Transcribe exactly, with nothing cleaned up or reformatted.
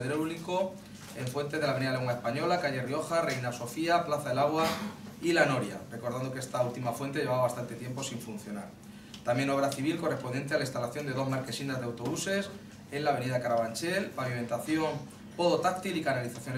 hidráulico en fuentes de la avenida Lengua Española, calle Rioja, Reina Sofía, Plaza del Agua y La Noria, recordando que esta última fuente llevaba bastante tiempo sin funcionar. También obra civil correspondiente a la instalación de dos marquesinas de autobuses en la avenida Carabanchel, pavimentación podotáctil y canalización